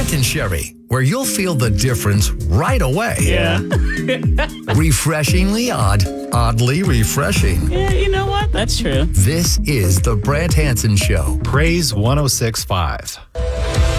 and Sherry, where you'll feel the difference right away. Yeah. Refreshingly odd, oddly refreshing. Yeah, you know what? That's true. This is the Brant Hansen Show. Praise 106.5.